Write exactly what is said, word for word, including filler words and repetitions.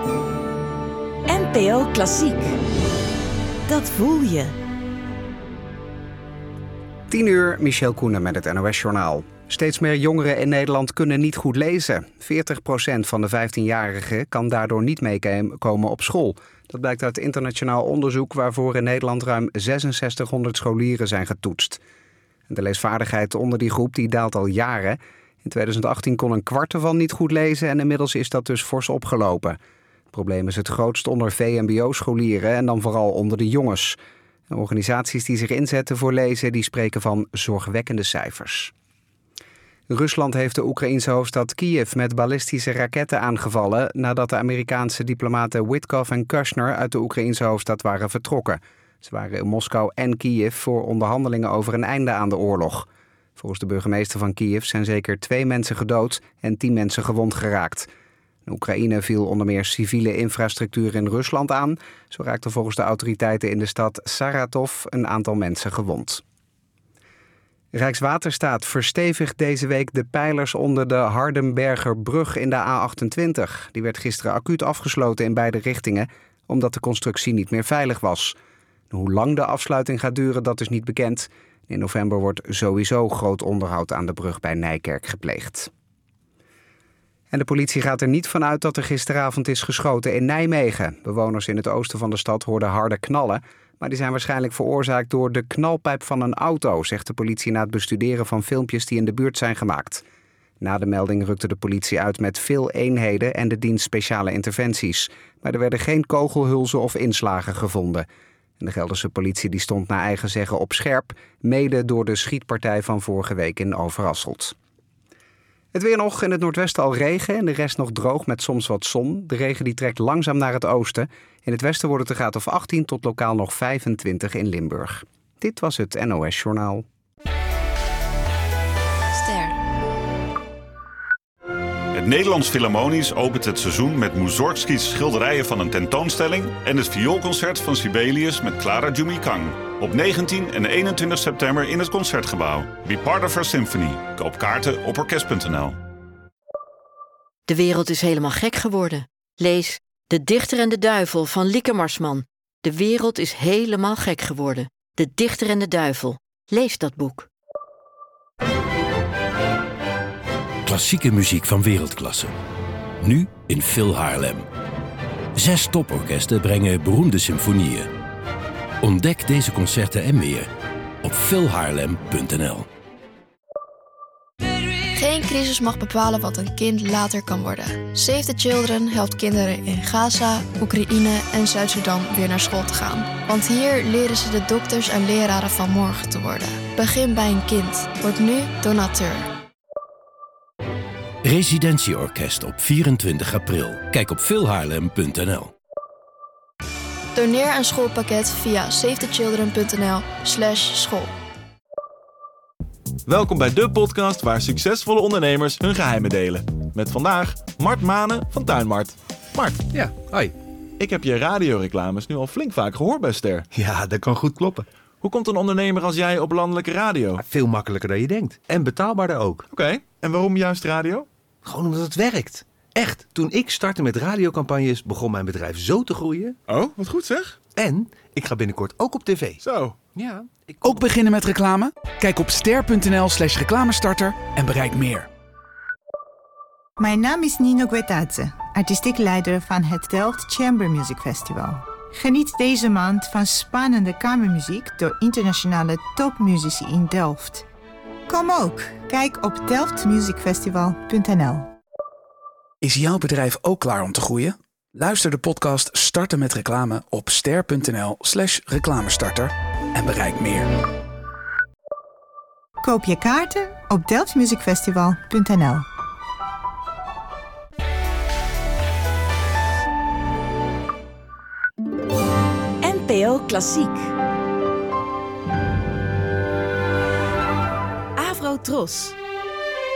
N P O Klassiek. Dat voel je. tien uur, Michel Koenen met het N O S-journaal. Steeds meer jongeren in Nederland kunnen niet goed lezen. veertig procent van de vijftienjarigen kan daardoor niet meekomen op school. Dat blijkt uit internationaal onderzoek waarvoor in Nederland ruim zesenzestighonderd scholieren zijn getoetst. De leesvaardigheid onder die groep die daalt al jaren. In tweeduizend achttien kon een kwart ervan niet goed lezen en inmiddels is dat dus fors opgelopen. Het probleem is het grootst onder V M B O-scholieren en dan vooral onder de jongens. De organisaties die zich inzetten voor lezen die spreken van zorgwekkende cijfers. Rusland heeft de Oekraïense hoofdstad Kiev met ballistische raketten aangevallen nadat de Amerikaanse diplomaten Witkoff en Kushner uit de Oekraïense hoofdstad waren vertrokken. Ze waren in Moskou en Kiev voor onderhandelingen over een einde aan de oorlog. Volgens de burgemeester van Kiev zijn zeker twee mensen gedood en tien mensen gewond geraakt. In Oekraïne viel onder meer civiele infrastructuur in Rusland aan. Zo raakten volgens de autoriteiten in de stad Saratov een aantal mensen gewond. Rijkswaterstaat verstevigt deze week de pijlers onder de Hardenbergerbrug in de A achtentwintig. Die werd gisteren acuut afgesloten in beide richtingen, omdat de constructie niet meer veilig was. Hoe lang de afsluiting gaat duren, dat is niet bekend. In november wordt sowieso groot onderhoud aan de brug bij Nijkerk gepleegd. En de politie gaat er niet van uit dat er gisteravond is geschoten in Nijmegen. Bewoners in het oosten van de stad hoorden harde knallen, maar die zijn waarschijnlijk veroorzaakt door de knalpijp van een auto, zegt de politie na het bestuderen van filmpjes die in de buurt zijn gemaakt. Na de melding rukte de politie uit met veel eenheden en de dienst speciale interventies. Maar er werden geen kogelhulzen of inslagen gevonden. En de Gelderse politie die stond naar eigen zeggen op scherp, mede door de schietpartij van vorige week in Overasselt. Het weer nog, in het noordwesten al regen en de rest nog droog met soms wat zon. De regen die trekt langzaam naar het oosten. In het westen wordt het een graad of achttien tot lokaal nog vijfentwintig in Limburg. Dit was het N O S-journaal. Ster. Het Nederlands Philharmonisch opent het seizoen met Mussorgskis schilderijen van een tentoonstelling en het vioolconcert van Sibelius met Clara Jumikang. Op negentien en eenentwintig september in het Concertgebouw. Be part of our symphony. Koop kaarten op orkest punt n l. De wereld is helemaal gek geworden. Lees De Dichter en de Duivel van Lieke Marsman. De wereld is helemaal gek geworden. De Dichter en de Duivel. Lees dat boek. Klassieke muziek van wereldklasse. Nu in Phil Haarlem. Zes toporkesten brengen beroemde symfonieën. Ontdek deze concerten en meer op phil haarlem punt n l. Geen crisis mag bepalen wat een kind later kan worden. Save the Children helpt kinderen in Gaza, Oekraïne en Zuid-Sudan weer naar school te gaan. Want hier leren ze de dokters en leraren van morgen te worden. Begin bij een kind. Word nu donateur. Residentieorkest op vierentwintig april. Kijk op phil haarlem punt n l. Doneer een schoolpakket via save the children punt n l slash school. Welkom bij de podcast waar succesvolle ondernemers hun geheimen delen. Met vandaag Mart Manen van Tuinmart. Mart. Ja, hoi. Ik heb je radioreclames nu al flink vaak gehoord bij Ster. Ja, dat kan goed kloppen. Hoe komt een ondernemer als jij op landelijke radio? Veel makkelijker dan je denkt. En betaalbaarder ook. Oké, okay. En waarom juist radio? Gewoon omdat het werkt. Echt, toen ik startte met radiocampagnes begon mijn bedrijf zo te groeien. Oh, wat goed zeg. En ik ga binnenkort ook op tv. Zo. Ja. Ik ook beginnen met reclame? Kijk op ster punt n l slash reclamestarter en bereik meer. Mijn naam is Nino Guetadze, artistiek leider van het Delft Chamber Music Festival. Geniet deze maand van spannende kamermuziek door internationale topmuzici in Delft. Kom ook, kijk op delft music festival punt n l. Is jouw bedrijf ook klaar om te groeien? Luister de podcast Starten met Reclame op ster punt n l slash reclamestarter en bereik meer. Koop je kaarten op delft music festival punt n l. N P O Klassiek. Avro Tros.